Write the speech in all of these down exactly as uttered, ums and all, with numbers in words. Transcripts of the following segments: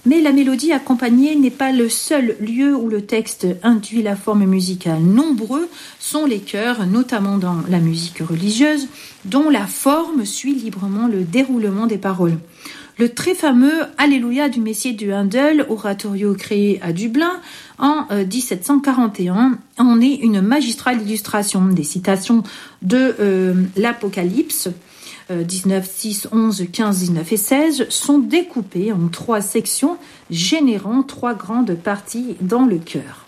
Mais la mélodie accompagnée n'est pas le seul lieu où le texte induit la forme musicale. Nombreux sont les chœurs, notamment dans la musique religieuse, dont la forme suit librement le déroulement des paroles. Le très fameux Alléluia du Messier de Handel, oratorio créé à Dublin en dix-sept cent quarante et un, en est une magistrale illustration. Des citations de euh, l'Apocalypse, euh, dix-neuf, six, onze, quinze, dix-neuf et seize, sont découpées en trois sections, générant trois grandes parties dans le chœur.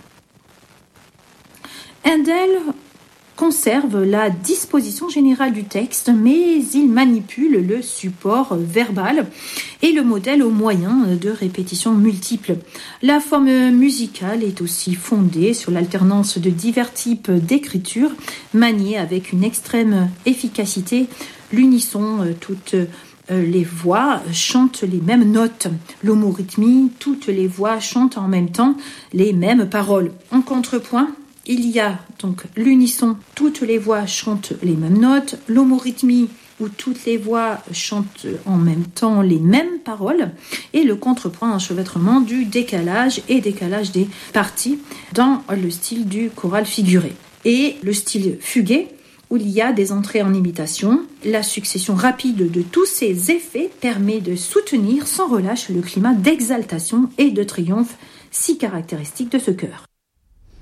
Handel conserve la disposition générale du texte, mais il manipule le support verbal et le modèle au moyen de répétitions multiples. La forme musicale est aussi fondée sur l'alternance de divers types d'écriture, maniée avec une extrême efficacité. L'unisson, toutes les voix chantent les mêmes notes. L'homorythmie, toutes les voix chantent en même temps les mêmes paroles. En contrepoint, il y a donc l'unisson, toutes les voix chantent les mêmes notes, l'homorythmie où toutes les voix chantent en même temps les mêmes paroles, et le contrepoint, enchevêtrement du décalage et décalage des parties dans le style du choral figuré. Et le style fugué, où il y a des entrées en imitation. La succession rapide de tous ces effets permet de soutenir sans relâche le climat d'exaltation et de triomphe si caractéristique de ce chœur.